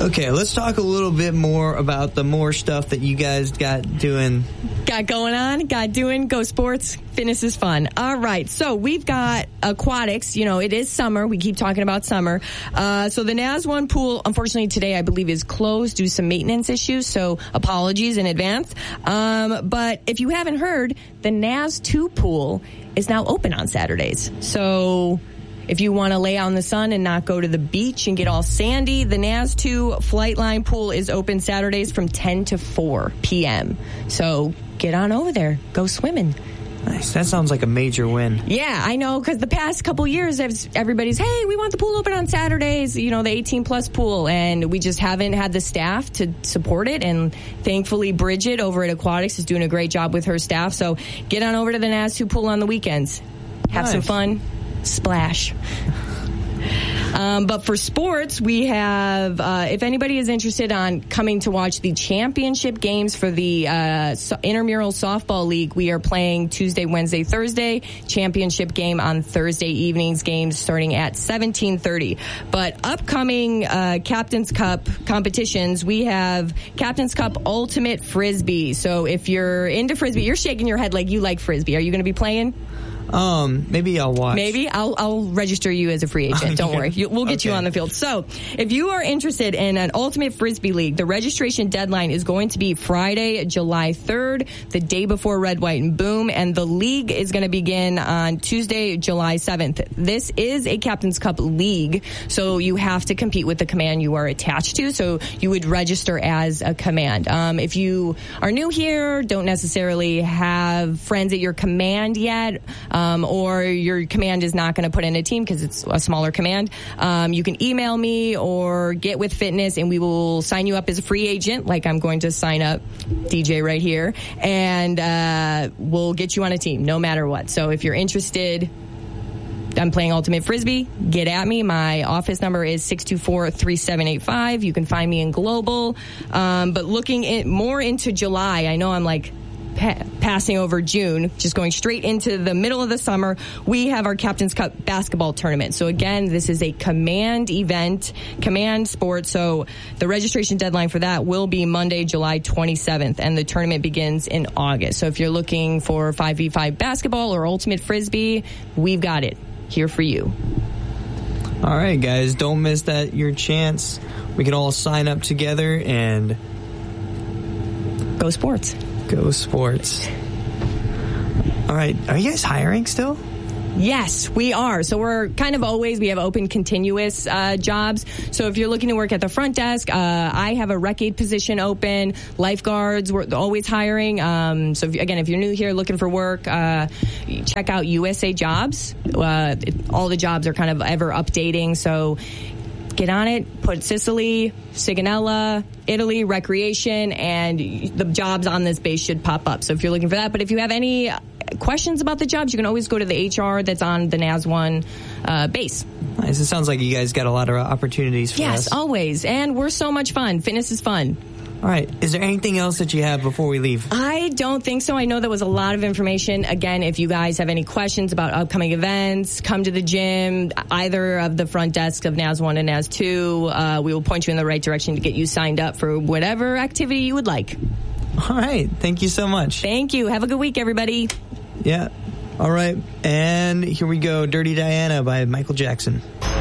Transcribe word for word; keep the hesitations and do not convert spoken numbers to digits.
Okay, let's talk a little bit more about the more stuff that you guys got doing. Got going on, got doing, go sports, fitness is fun. All right, so we've got aquatics. You know, it is summer. We keep talking about summer. Uh, so the N A S one pool, unfortunately today, I believe is closed due to some maintenance issues, so apologies in advance. Um, but if you haven't heard, the N A S two pool is now open on Saturdays. So if you want to lay out in the sun and not go to the beach and get all sandy, the N A S two Flightline pool is open Saturdays from ten to four p.m. So get on over there. Go swimming. Nice. That sounds like a major win. Yeah, I know, because the past couple years, everybody's, hey, we want the pool open on Saturdays, you know, the eighteen-plus pool, and we just haven't had the staff to support it, and thankfully Bridget over at Aquatics is doing a great job with her staff, so get on over to the N A S two pool on the weekends. Have nice. Some fun. Splash. Um, but for sports, we have, uh, if anybody is interested on coming to watch the championship games for the uh, so- Intramural Softball League, we are playing Tuesday, Wednesday, Thursday. Championship game on Thursday evenings, games starting at seventeen thirty. But upcoming uh, Captain's Cup competitions, we have Captain's Cup Ultimate Frisbee. So if you're into Frisbee, you're shaking your head like you like Frisbee. Are you going to be playing? Um, maybe I'll watch. Maybe I'll I'll register you as a free agent. Don't worry, you, we'll get okay. you on the field. So, if you are interested in an Ultimate Frisbee League, the registration deadline is going to be Friday, July third, the day before Red, White, and Boom, and the league is going to begin on Tuesday, July seventh. This is a Captain's Cup league, so you have to compete with the command you are attached to. So you would register as a command. Um, if you are new here, don't necessarily have friends at your command yet. Um, or your command is not going to put in a team because it's a smaller command, um, you can email me or get with Fitness and we will sign you up as a free agent, like I'm going to sign up D J right here, and uh, we'll get you on a team no matter what. So if you're interested, I'm playing Ultimate Frisbee, get at me. My office number is six two four, three seven eight five. You can find me in Global. Um, but looking in, more into July, I know I'm like Pa- passing over June, just going straight into the middle of the summer, we have our Captain's Cup basketball tournament. So again, this is a command event, command sport. So the registration deadline for that will be Monday, July twenty-seventh, and the tournament begins in August. So if you're looking for five v five basketball or Ultimate Frisbee, we've got it here for you. All right, guys, don't miss that your chance. We can all sign up together and go sports. Go sports. All right. Are you guys hiring still? Yes, we are. So we're kind of always, we have open continuous uh, jobs. So if you're looking to work at the front desk, uh, I have a rec aid position open. Lifeguards, we're always hiring. Um, so if, again, if you're new here looking for work, uh, check out U S A Jobs. Uh, it, all the jobs are kind of ever updating. So get on it, put Sicily, Sigonella, Italy, recreation, and the jobs on this base should pop up. So if you're looking for that, but if you have any questions about the jobs, you can always go to the H R that's on the N A S one uh, base. Nice. It sounds like you guys got a lot of opportunities for yes, us. Yes, always. And we're so much fun. Fitness is fun. All right. Is there anything else that you have before we leave? I don't think so. I know that was a lot of information. Again, if you guys have any questions about upcoming events, come to the gym, either of the front desks of N A S one and N A S two. Uh, we will point you in the right direction to get you signed up for whatever activity you would like. All right. Thank you so much. Thank you. Have a good week, everybody. Yeah. All right. And here we go. Dirty Diana by Michael Jackson.